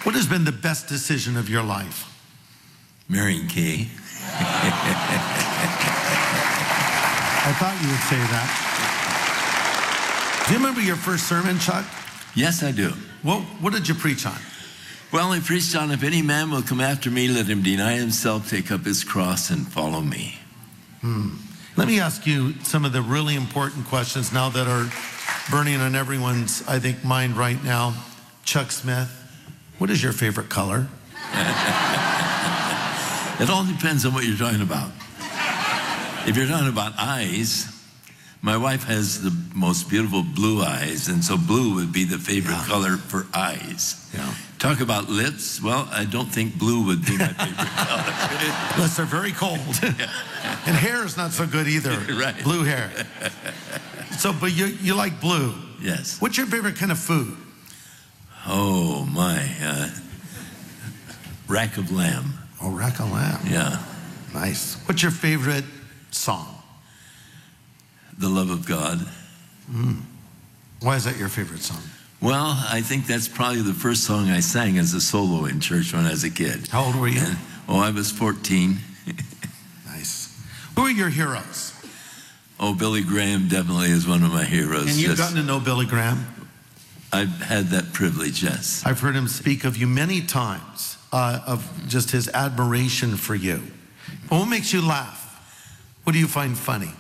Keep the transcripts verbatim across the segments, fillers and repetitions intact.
What has been the best decision of your life? Marrying Kay. I thought you would say that. Do you remember your first sermon, Chuck? Yes, I do. What, what did you preach on? Well, I preached on, if any man will come after me, let him deny himself, take up his cross, and follow me. Hmm. Let me ask you some of the really important questions now that are burning on everyone's, I think, mind right now. Chuck Smith, what is your favorite color? It all depends on what you're talking about. If you're talking about eyes, my wife has the most beautiful blue eyes, and so blue would be the favorite yeah. color for eyes. Yeah. Talk about lips, well, I don't think blue would be my favorite color. Unless they're very cold. And hair is not so good either. Right. Blue hair. So, but you, you like blue? Yes. What's your favorite kind of food? Oh, my. Uh, rack of lamb. Oh, rack of lamb. Yeah. Nice. What's your favorite song? The Love of God. Mm. Why is that your favorite song? Well, I think that's probably the first song I sang as a solo in church when I was a kid. How old were you? And, oh, I was fourteen. Nice. Who are your heroes? Oh, Billy Graham definitely is one of my heroes. And you've Just, gotten to know Billy Graham? I've had that privilege, yes. I've heard him speak of you many times, uh, of just his admiration for you. But what makes you laugh? What do you find funny?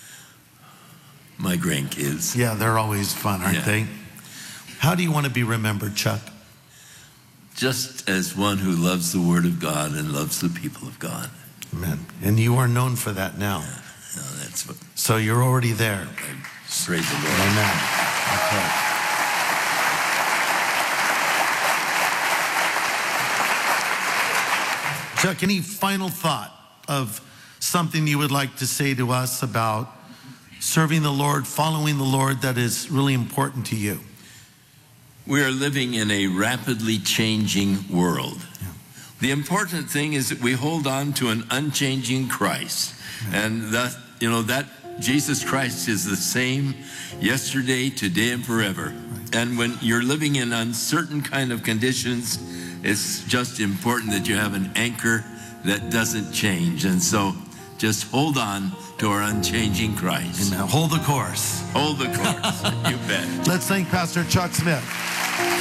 My grandkids. Yeah, they're always fun, aren't yeah. they? How do you want to be remembered, Chuck? Just as one who loves the Word of God and loves the people of God. Amen. And you are known for that now. Yeah, no, that's what. So you're already there. Okay. Praise the Lord. Amen. Okay. Chuck, any final thought of something you would like to say to us about serving the Lord, following the Lord, that is really important to you? We are living in a rapidly changing world. Yeah. The important thing is that we hold on to an unchanging Christ. Yeah. And that, you know, that Jesus Christ is the same yesterday, today, and forever. Right. And when you're living in uncertain kind of conditions, it's just important that you have an anchor that doesn't change. And so just hold on to our unchanging Christ. Amen. Hold the course. Hold the course. You bet. Let's thank Pastor Chuck Smith.